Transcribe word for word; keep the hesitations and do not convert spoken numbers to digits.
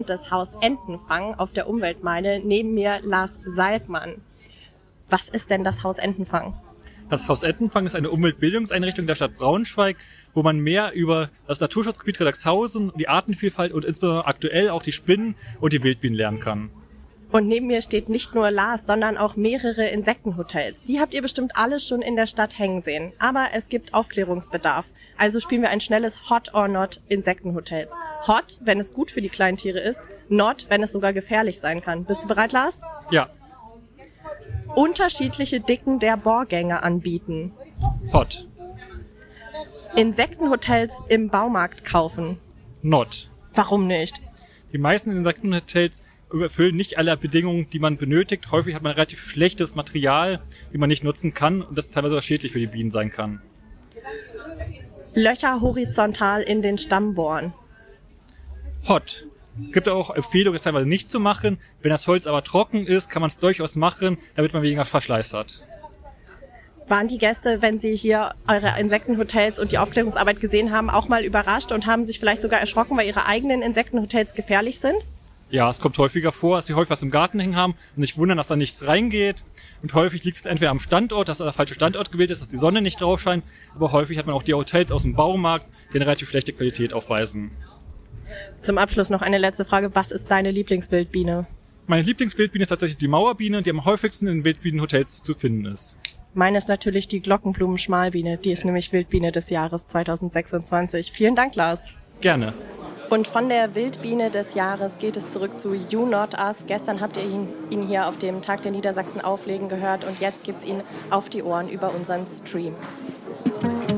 des Haus Entenfang auf der Umweltmeile. Neben mir Lars Salbmann. Was ist denn das Haus Entenfang? Das Haus Entenfang ist eine Umweltbildungseinrichtung der Stadt Braunschweig, wo man mehr über das Naturschutzgebiet Riddagshausen, die Artenvielfalt und insbesondere aktuell auch die Spinnen und die Wildbienen lernen kann. Und neben mir steht nicht nur Lars, sondern auch mehrere Insektenhotels. Die habt ihr bestimmt alle schon in der Stadt hängen sehen. Aber es gibt Aufklärungsbedarf. Also spielen wir ein schnelles Hot or Not Insektenhotels. Hot, wenn es gut für die kleinen Tiere ist. Not, wenn es sogar gefährlich sein kann. Bist du bereit, Lars? Ja. Unterschiedliche Dicken der Bohrgänge anbieten. Hot. Insektenhotels im Baumarkt kaufen. Not. Warum nicht? Die meisten Insektenhotels erfüllen nicht alle Bedingungen, die man benötigt. Häufig hat man relativ schlechtes Material, wie man nicht nutzen kann und das teilweise auch schädlich für die Bienen sein kann. Löcher horizontal in den Stamm bohren. Hot. Gibt auch Empfehlungen, das teilweise nicht zu machen. Wenn das Holz aber trocken ist, kann man es durchaus machen, damit man weniger Verschleiß hat. Waren die Gäste, wenn sie hier eure Insektenhotels und die Aufklärungsarbeit gesehen haben, auch mal überrascht und haben sich vielleicht sogar erschrocken, weil ihre eigenen Insektenhotels gefährlich sind? Ja, es kommt häufiger vor, dass sie häufig was im Garten hängen haben und sich wundern, dass da nichts reingeht. Und häufig liegt es entweder am Standort, dass da der falsche Standort gewählt ist, dass die Sonne nicht drauf scheint. Aber häufig hat man auch die Hotels aus dem Baumarkt, die eine relativ schlechte Qualität aufweisen. Zum Abschluss noch eine letzte Frage. Was ist deine Lieblingswildbiene? Meine Lieblingswildbiene ist tatsächlich die Mauerbiene, die am häufigsten in Wildbienenhotels zu finden ist. Meine ist natürlich die Glockenblumenschmalbiene. Die ist nämlich Wildbiene des Jahres zweitausendsechsundzwanzig. Vielen Dank, Lars. Gerne. Und von der Wildbiene des Jahres geht es zurück zu You Not Us. Gestern habt ihr ihn, ihn hier auf dem Tag der Niedersachsen auflegen gehört und jetzt gibt's ihn auf die Ohren über unseren Stream.